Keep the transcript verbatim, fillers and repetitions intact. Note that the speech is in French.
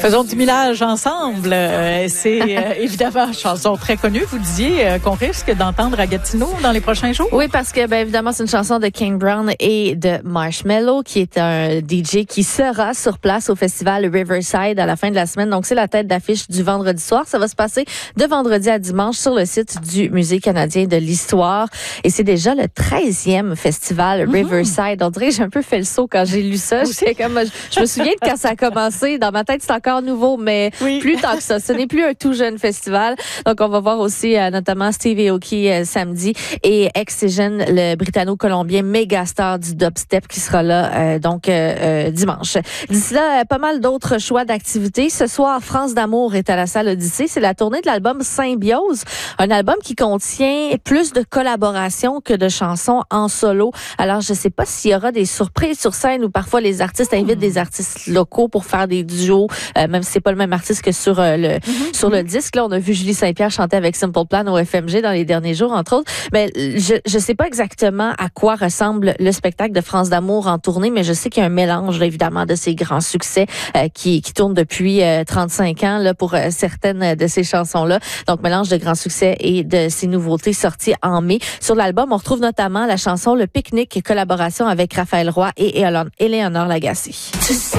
Faisons du millage ensemble. Euh, c'est euh, évidemment une chanson très connue. Vous disiez euh, qu'on risque d'entendre à Gatineau dans les prochains jours. Oui, parce que bien évidemment, c'est une chanson de Kane Brown et de Marshmello, qui est un D J qui sera sur place au festival Riverside à la fin de la semaine. Donc, c'est la tête d'affiche du vendredi soir. Ça va se passer de vendredi à dimanche sur le site du Musée canadien de l'histoire. Et c'est déjà le treizième festival Riverside. Mm-hmm. On dirait que j'ai un peu fait le saut quand j'ai lu ça. J'étais comme, je me souviens de quand ça a commencé. Dans ma tête, c'est encore nouveau, mais oui. plus tant que ça. Ce n'est plus un tout jeune festival. Donc, on va voir aussi euh, notamment Steve Aoki euh, samedi et Excision, le britanno-colombien méga star du dubstep qui sera là euh, donc euh, euh, dimanche. D'ici là, euh, pas mal d'autres choix d'activités. Ce soir, France d'amour est à la salle Odyssée. C'est la tournée de l'album Symbiose, un album qui contient plus de collaborations que de chansons en solo. Alors, je sais pas s'il y aura des surprises sur scène ou parfois les artistes invitent des artistes locaux pour faire des duos, euh, même si c'est pas le même artiste que sur euh, le mm-hmm. sur le disque. Là, on a vu Julie Saint-Pierre chanter avec Simple Plan au F M G dans les derniers jours, entre autres. Mais je je sais pas exactement à quoi ressemble le spectacle de France d'amour en tournée, mais je sais qu'il y a un mélange là, évidemment de ces grands succès euh, qui qui tournent depuis euh, trente-cinq ans là pour euh, certaines de ces chansons-là. Donc mélange de grands succès et de ces nouveautés sorties en mai. Sur l'album, on retrouve notamment la chanson Le Pique-Nique, collaboration avec Raphaël Roy et Éléonore Lagacé.